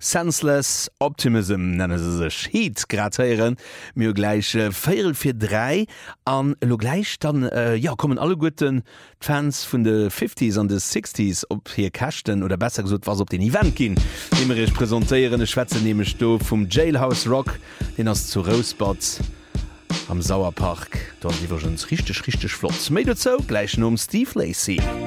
Senseless Optimism nennen se sech Heat gratieren mir gleich 4 an lo gleich dann kommen alle guten Fans vun de 50s an de 60s op hier kachten oder besser gesot was op den Event gin. Immer ich präsentieren Schwätze nehme Sto vum Jailhouse Rock den ass zu Rosebots am Sauerpark dort die schon richtig flott. Made so gleich um Steve Lacy.